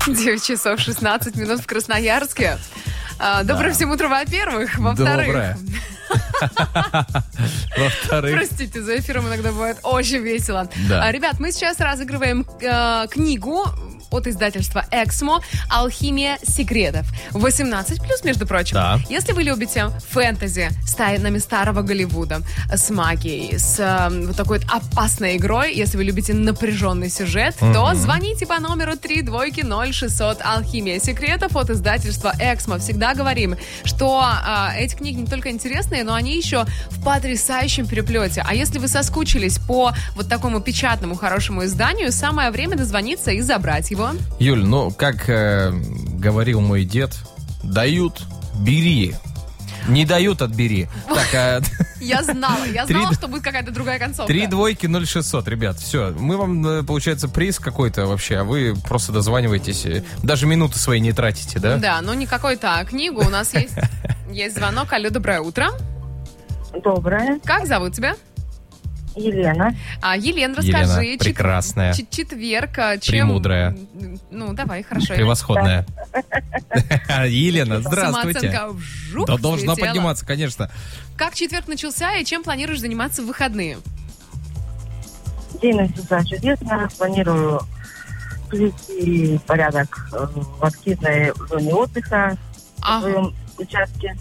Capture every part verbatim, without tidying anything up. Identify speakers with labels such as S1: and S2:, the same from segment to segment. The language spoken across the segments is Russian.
S1: девять часов шестнадцать минут в Красноярске. Доброе да. всем утро, во-первых. Во-вторых...
S2: Доброе. Во-вторых...
S1: Простите, за эфиром иногда бывает очень весело.
S2: Да.
S1: Ребят, мы сейчас разыгрываем э, книгу от издательства «Эксмо» «Алхимия секретов». восемнадцать плюс, между прочим.
S2: Да.
S1: Если вы любите фэнтези с тайнами старого Голливуда, с магией, с э, вот такой вот опасной игрой, если вы любите напряженный сюжет, mm-hmm. то звоните по номеру три двойки ноль шестьсот «Алхимия секретов» от издательства «Эксмо». Всегда говорим, что э, эти книги не только интересные, но они еще в потрясающем переплете. А если вы соскучились по вот такому печатному хорошему изданию, самое время дозвониться и забрать его.
S2: Юль, ну, как э, говорил мой дед, дают, бери. Не дают, отбери. Так, а...
S1: Я знала, я знала, что будет какая-то другая концовка.
S2: Три двойки ноль шестьсот, ребят, все. Мы вам, получается, приз какой-то вообще, а вы просто дозваниваетесь, даже минуты свои не тратите, да?
S1: Да, ну не какой-то, а книгу. У нас есть, есть звонок. Алло, доброе утро.
S3: Доброе.
S1: Как зовут тебя?
S3: Елена.
S1: А, Елена, расскажи.
S2: Елена, прекрасная.
S1: Чет- четверг. Чем...
S2: Премудрая.
S1: Ну, давай, хорошо.
S2: Превосходная. Елена, здравствуйте.
S1: Самооценка вжух,
S2: Да, должна
S1: слетела.
S2: подниматься, конечно.
S1: Как четверг начался и чем планируешь заниматься в выходные?
S3: День начался чудесно. Планирую привести порядок в активной зоне отдыха
S1: Ага.
S3: в своем участке.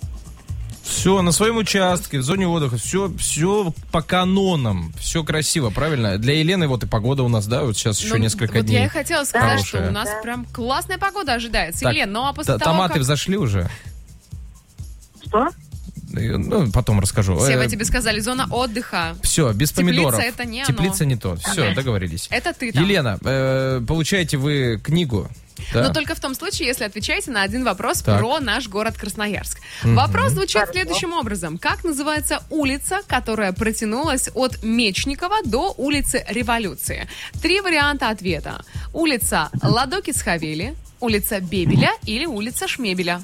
S2: Все, на своем участке, в зоне отдыха, все, все по канонам, все красиво, правильно? Для Елены вот и погода у нас, да, вот сейчас еще
S1: Ну,
S2: несколько
S1: вот
S2: дней.
S1: я и хотела сказать,
S2: хорошая.
S1: что у нас
S3: Да.
S1: прям классная погода ожидается.
S2: Так,
S1: Елена, ну а после
S2: т-
S1: того,
S2: Томаты
S1: как...
S2: взошли уже?
S3: Что?
S2: Ну, потом расскажу.
S1: Сева,
S2: Э,
S1: тебе сказали, зона отдыха.
S2: Все, без
S1: Теплица
S2: помидоров.
S1: это не оно.
S2: Теплица не то. Все,
S1: Ага.
S2: договорились.
S1: Это ты там.
S2: Елена, э, получаете вы книгу. Да?
S1: Но только в том случае, если отвечаете на один вопрос
S2: Так.
S1: про наш город Красноярск.
S2: Мгм.
S1: Вопрос звучит
S3: Хорошо.
S1: следующим образом. Как называется улица, которая протянулась от Мечникова до улицы Революции? Три варианта ответа. Улица Ладоки-Схавели, улица Бебеля или улица Шмебеля?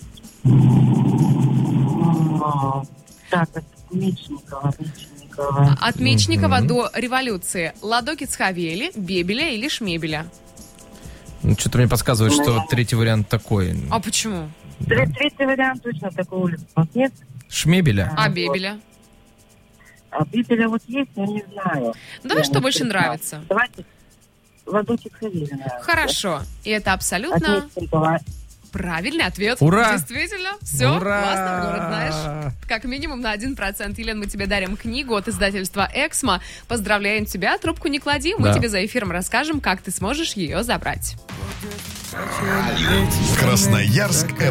S3: М, Так, это Мечникова, Мечникова.
S1: От Мечникова
S2: Мгм.
S1: до Революции. Ладоки-Схавели, Бебеля или Шмебеля?
S2: Ну, что-то мне подсказывает, что третий вариант такой.
S1: А почему?
S3: Тре- Третий вариант точно такой улицы у нас нет.
S2: Шмебеля.
S1: А
S3: Вот.
S1: Бебеля?
S3: А Бибеля вот есть, но не знаю.
S1: Давай,
S3: Я
S1: что
S3: не
S1: больше
S3: встречала.
S1: нравится.
S3: Давайте Ладочек Савелий нравится.
S1: Хорошо. И это абсолютно
S3: Отметим, давай.
S1: правильный ответ.
S2: Ура!
S1: Действительно. Все,
S2: Ура!
S1: классно, город знаешь. Как минимум на один процент. Елена, мы тебе дарим книгу от издательства «Эксмо». Поздравляем тебя. Трубку не клади. Мы
S2: Да.
S1: тебе за эфиром расскажем, как ты сможешь ее забрать.
S4: Красноярск эф